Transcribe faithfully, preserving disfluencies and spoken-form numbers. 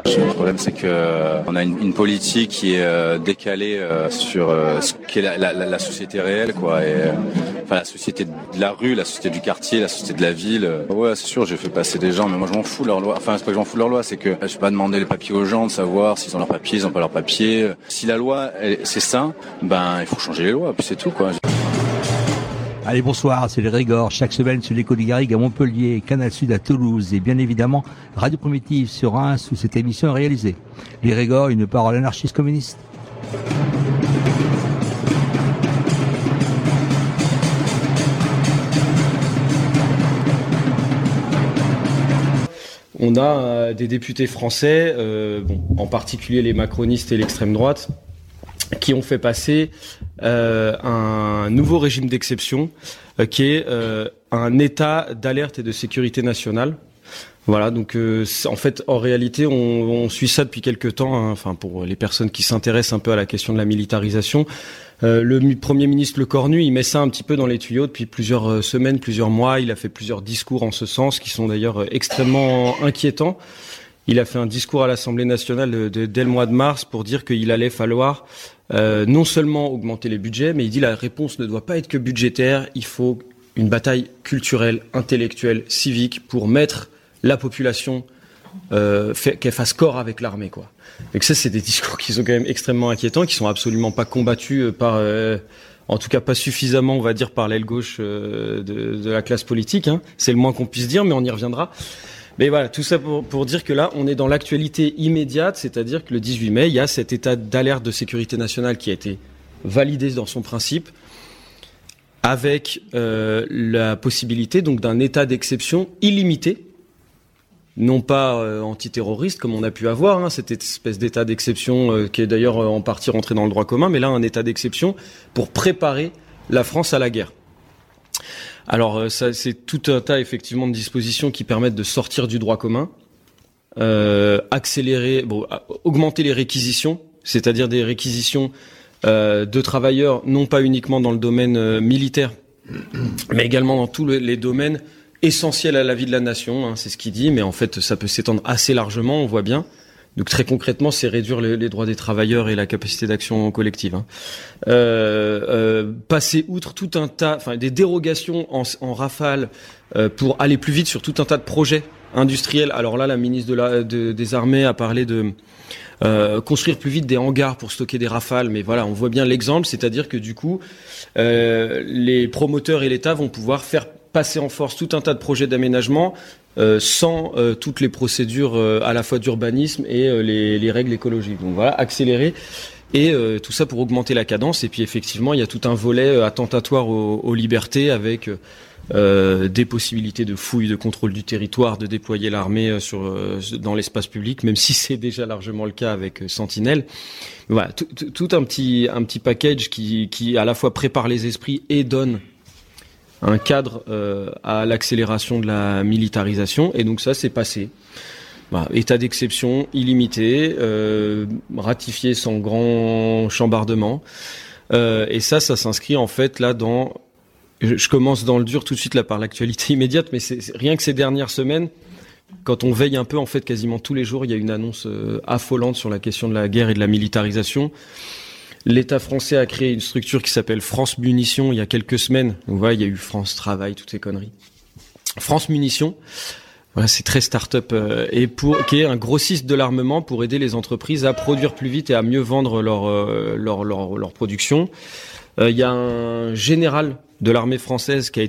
Le problème, c'est que euh, on a une, une politique qui est euh, décalée euh, sur euh, ce qu'est la, la, la société réelle, quoi. Et, euh, enfin, la société de la rue, la société du quartier, la société de la ville. Euh, ouais, c'est sûr, j'ai fait passer des gens, mais moi, je m'en fous de leur loi. Enfin, c'est pas que je m'en fous de leur loi, c'est que je vais pas demander les papiers aux gens, de savoir s'ils ont leurs papiers, ils ont pas leurs papiers. Si la loi, elle, c'est ça, ben, il faut changer les lois, puis c'est tout, quoi. Allez, bonsoir, c'est les Régors, chaque semaine sur l'Écho des Garrigues à Montpellier, Canal Sud à Toulouse et bien évidemment Radio Primitive sur Reims où cette émission est réalisée. Les Régors, une parole anarchiste communiste. On a euh, des députés français, euh, bon, en particulier les macronistes et l'extrême droite, qui ont fait passer euh, un nouveau régime d'exception euh, qui est euh, un état d'alerte et de sécurité nationale. Voilà, donc euh, en fait, en réalité, on, on suit ça depuis quelques temps. Hein, enfin, pour les personnes qui s'intéressent un peu à la question de la militarisation, euh, le Premier ministre Le Cornu, il met ça un petit peu dans les tuyaux depuis plusieurs euh, semaines, plusieurs mois. Il a fait plusieurs discours en ce sens, qui sont d'ailleurs extrêmement inquiétants. Il a fait un discours à l'Assemblée nationale de, de, dès le mois de mars pour dire qu'il allait falloir euh, non seulement augmenter les budgets, mais il dit la réponse ne doit pas être que budgétaire. Il faut une bataille culturelle, intellectuelle, civique pour mettre la population euh, fait, qu'elle fasse corps avec l'armée, quoi. Donc ça, c'est des discours qui sont quand même extrêmement inquiétants, qui sont absolument pas combattus par, euh, en tout cas pas suffisamment, on va dire, par l'aile gauche euh, de, de la classe politique. Hein. C'est le moins qu'on puisse dire, mais on y reviendra. Mais voilà, tout ça pour, pour dire que là, on est dans l'actualité immédiate, c'est-à-dire que le dix-huit mai, il y a cet état d'alerte de sécurité nationale qui a été validé dans son principe, avec euh, la possibilité donc d'un état d'exception illimité, non pas euh, antiterroriste comme on a pu avoir, hein, cette espèce d'état d'exception euh, qui est d'ailleurs euh, en partie rentré dans le droit commun, mais là un état d'exception pour préparer la France à la guerre. Alors ça, c'est tout un tas effectivement de dispositions qui permettent de sortir du droit commun, euh, accélérer, bon, augmenter les réquisitions, c'est-à-dire des réquisitions euh, de travailleurs, non pas uniquement dans le domaine euh, militaire, mais également dans tous les domaines essentiels à la vie de la nation, hein, c'est ce qu'il dit, mais en fait ça peut s'étendre assez largement, on voit bien. Donc très concrètement, c'est réduire les, les droits des travailleurs et la capacité d'action collective. Hein. Euh, euh, passer outre tout un tas, enfin des dérogations en, en rafale euh, pour aller plus vite sur tout un tas de projets industriels. Alors là, la ministre de la, de, des Armées a parlé de euh, construire plus vite des hangars pour stocker des rafales. Mais voilà, on voit bien l'exemple, c'est-à-dire que du coup, euh, les promoteurs et l'État vont pouvoir faire passer en force tout un tas de projets d'aménagement euh, sans euh, toutes les procédures euh, à la fois d'urbanisme et euh, les, les règles écologiques. Donc voilà, accélérer et euh, tout ça pour augmenter la cadence. Et puis effectivement, il y a tout un volet euh, attentatoire aux, aux libertés avec euh, des possibilités de fouilles, de contrôle du territoire, de déployer l'armée euh, sur euh, dans l'espace public, même si c'est déjà largement le cas avec euh, Sentinelle. Voilà, tout, tout un petit un petit package qui qui à la fois prépare les esprits et donne un cadre euh, à l'accélération de la militarisation, et donc ça, c'est passé. Voilà, état d'exception illimité, euh, ratifié sans grand chambardement, euh, et ça, ça s'inscrit en fait là dans... Je, je commence dans le dur tout de suite là par l'actualité immédiate, mais c'est, c'est rien que ces dernières semaines, quand on veille un peu, en fait, quasiment tous les jours, il y a une annonce euh, affolante sur la question de la guerre et de la militarisation. L'État français a créé une structure qui s'appelle France Munitions il y a quelques semaines. Donc voilà, il y a eu France Travail, toutes ces conneries. France Munitions, voilà, c'est très start-up euh, et pour qui est un grossiste de l'armement pour aider les entreprises à produire plus vite et à mieux vendre leur euh, leur leur, leur production. Euh, il y a un général de l'armée française qui a été